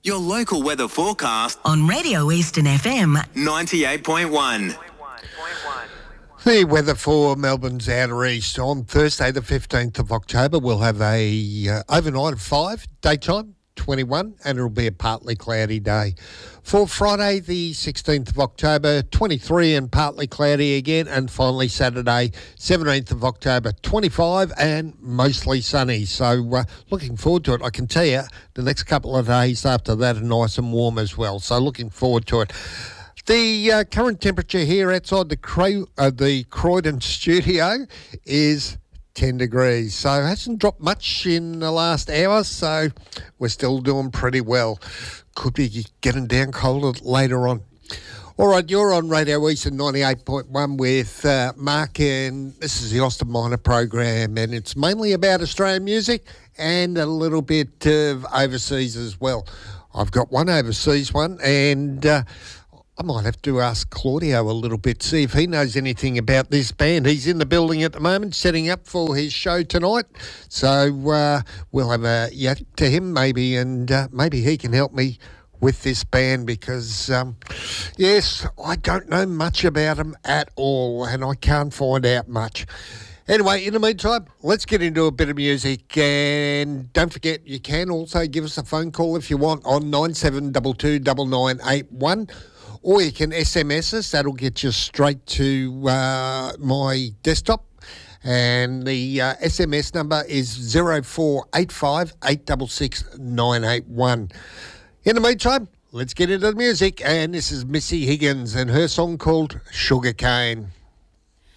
Your local weather forecast on Radio Eastern FM 98.1. The weather for Melbourne's outer east on Thursday the 15th of October. We'll have a overnight of 5, daytime 21, and it'll be a partly cloudy day. For Friday the 16th of October, 23 and partly cloudy again, and finally Saturday 17th of October, 25 and mostly sunny. So looking forward to it. I can tell you the next couple of days after that are nice and warm as well. So looking forward to it. The current temperature here outside the Croydon studio is 10 degrees. So it hasn't dropped much in the last hour, so we're still doing pretty well. Could be getting down colder later on. All right, you're on Radio Eastern 98.1 with Mark, and this is the Austin Minor program, and it's mainly about Australian music and a little bit of overseas as well. I've got one overseas one, and I might have to ask Claudio a little bit, see if he knows anything about this band. He's in the building at the moment, setting up for his show tonight. So we'll have a yet to him maybe, and maybe he can help me with this band because, yes, I don't know much about them at all, and I can't find out much. Anyway, in the meantime, let's get into a bit of music, and don't forget you can also give us a phone call if you want on 9722 9981. Or you can SMS us. That'll get you straight to my desktop. And the SMS number is 0485 866 981. In the meantime, let's get into the music. And this is Missy Higgins and her song called Sugarcane.